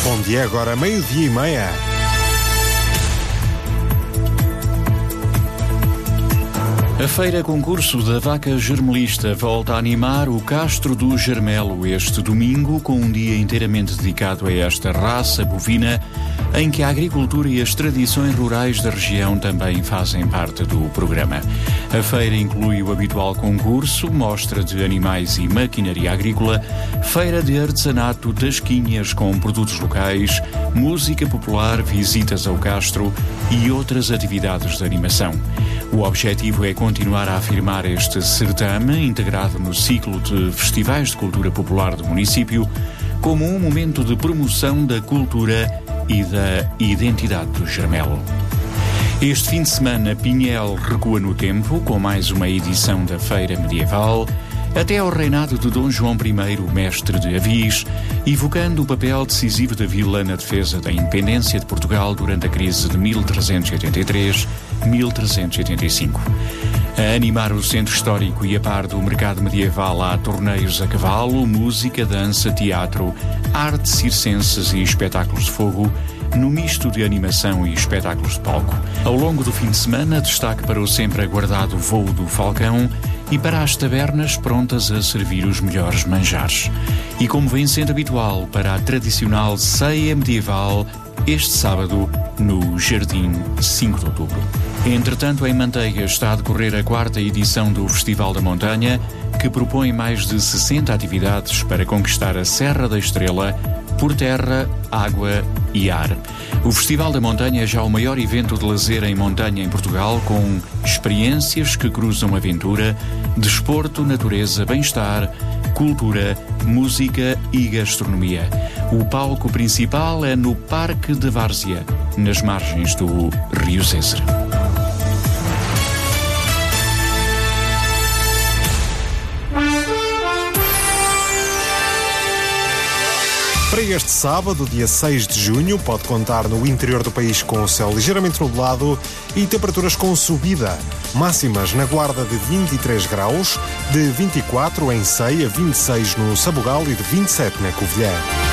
Bom dia, agora 12:30. A feira concurso da vaca germelista volta a animar o Castro do Germelo este domingo, com um dia inteiramente dedicado a esta raça bovina, em que a agricultura e as tradições rurais da região também fazem parte do programa. A feira inclui o habitual concurso, mostra de animais e maquinaria agrícola, feira de artesanato, tasquinhas com produtos locais, música popular, visitas ao Castro e outras atividades de animação. O objetivo é continuar a afirmar este certame, integrado no ciclo de festivais de cultura popular do município, como um momento de promoção da cultura e da identidade do Germelo. Este fim de semana, Pinhel recua no tempo, com mais uma edição da Feira Medieval, até ao reinado de Dom João I, mestre de Avis, evocando o papel decisivo da vila na defesa da independência de Portugal durante a crise de 1383-1385. A animar o centro histórico e a par do mercado medieval, há torneios a cavalo, música, dança, teatro, artes circenses e espetáculos de fogo, no misto de animação e espetáculos de palco. Ao longo do fim de semana, destaque para o sempre aguardado voo do Falcão e para as tabernas prontas a servir os melhores manjares. E como vem sendo habitual, para a tradicional ceia medieval, este sábado, no Jardim 5 de Outubro. Entretanto, em Manteiga está a decorrer a 4ª edição do Festival da Montanha, que propõe mais de 60 atividades para conquistar a Serra da Estrela por terra, água e ar. O Festival da Montanha é já o maior evento de lazer em montanha em Portugal, com experiências que cruzam aventura, desporto, natureza, bem-estar, cultura, música e gastronomia. O palco principal é no Parque de Várzea, nas margens do Rio Zezer. Para este sábado, dia 6 de junho, pode contar no interior do país com o céu ligeiramente nublado e temperaturas com subida. Máximas na Guarda de 23 graus, de 24 em Ceia, 26 no Sabugal e de 27 na Covilhã.